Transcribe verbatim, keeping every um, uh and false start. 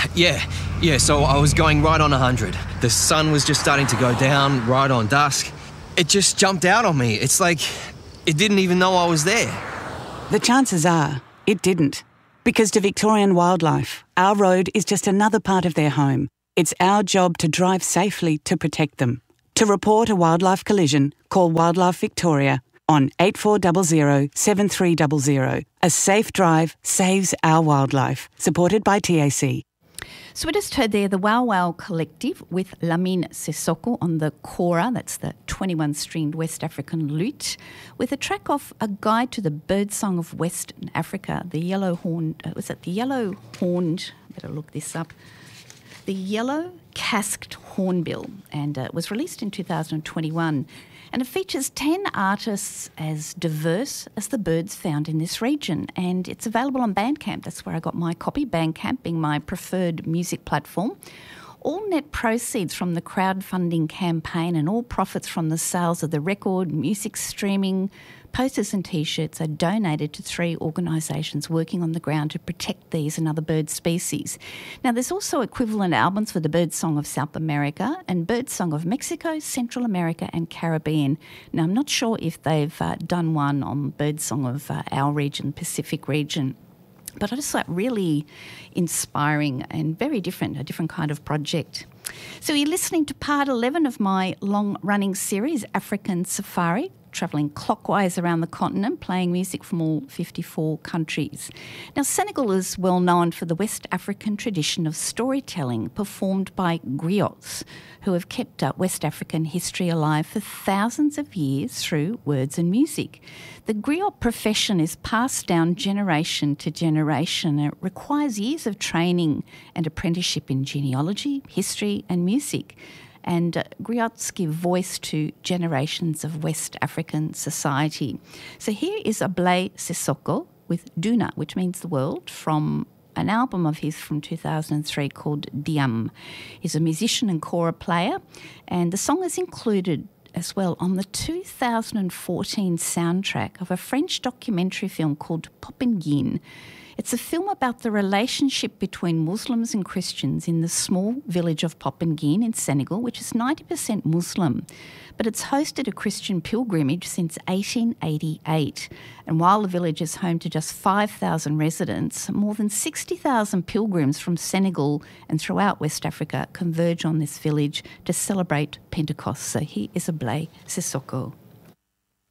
Yeah, yeah, so I was going right on one hundred. The sun was just starting to go down, right on dusk. It just jumped out on me. It's like it didn't even know I was there. The chances are it didn't. Because to Victorian wildlife, our road is just another part of their home. It's our job to drive safely to protect them. To report a wildlife collision, call Wildlife Victoria on eight four zero zero seven three zero zero. A safe drive saves our wildlife. Supported by T A C. So we just heard there the Wow Wow Collective with Lamine Sissoko on the kora, that's the twenty-one stringed West African lute, with a track off A Guide to the Birdsong of Western Africa, the yellow horned, uh, was it the yellow horned, better look this up, the yellow casqued hornbill, and uh, it was released in two thousand twenty-one. And it features ten artists as diverse as the birds found in this region. And it's available on Bandcamp. That's where I got my copy, Bandcamp being my preferred music platform. All net proceeds from the crowdfunding campaign and all profits from the sales of the record, music streaming, posters and T-shirts are donated to three organisations working on the ground to protect these and other bird species. Now, there's also equivalent albums for the birdsong of South America and birdsong of Mexico, Central America and Caribbean. Now, I'm not sure if they've uh, done one on birdsong of uh, our region, Pacific region. But I just thought really inspiring and very different, a different kind of project. So you're listening to part eleven of my long-running series, African Safari, travelling clockwise around the continent, playing music from all fifty-four countries. Now, Senegal is well known for the West African tradition of storytelling performed by griots, who have kept uh, West African history alive for thousands of years through words and music. The griot profession is passed down generation to generation. It requires years of training and apprenticeship in genealogy, history and music. And uh, griots give voice to generations of West African society. So here is Ablay Sissoko with Duna, which means the world, from an album of his from two thousand three called Diam. He's a musician and kora player, and the song is included as well on the two thousand fourteen soundtrack of a French documentary film called Popengine. It's a film about the relationship between Muslims and Christians in the small village of Popengine in Senegal, which is ninety percent Muslim, but it's hosted a Christian pilgrimage since eighteen eighty-eight. And while the village is home to just five thousand residents, more than sixty thousand pilgrims from Senegal and throughout West Africa converge on this village to celebrate Pentecost. So here is Ablay Sissoko.